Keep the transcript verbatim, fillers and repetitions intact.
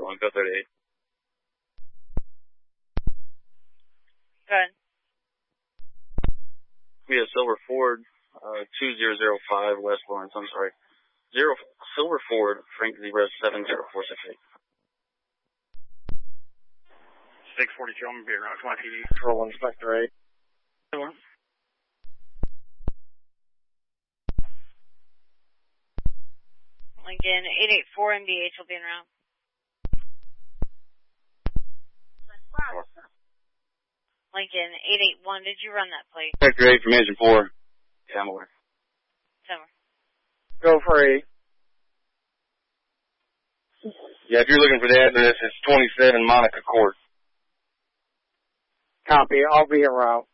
one. Go thirty-eight. Good. We have Silver Ford, uh, two zero zero five West Lawrence. I'm sorry. Zero Silver Ford, Frank Zebra seven zero four six eight. six forty-two, I'm going to be around twenty P D. Control Inspector eight. Sure. Lincoln eight eight four M D H will be en route. Lincoln eight eight one, did you run that plate? Inspector eight from Engine four. Yeah, I'm aware. Somewhere. Go for eight. Yeah, if you're looking for the address, it's twenty-seven Monica Court. Copy. I'll be en route.